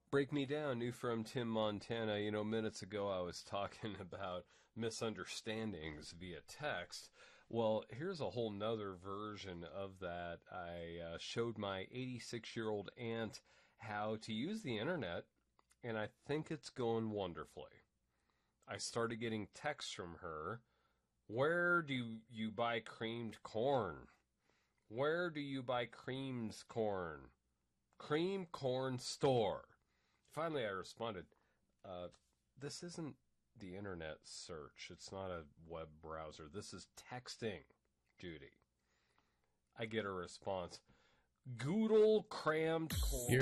Break Me Down, new from Tim Montana. You know, minutes ago I was talking about misunderstandings via text. Well, here's a whole nother version of that. I showed my 86-year-old aunt how to use the internet, and I think it's going wonderfully. I started getting texts from her. Where do you buy creamed corn? Where do you buy creamed corn? Cream corn store. Finally, I responded, this isn't the internet search. It's not a web browser. This is texting, Judy. I get a response. Goodle crammed corn.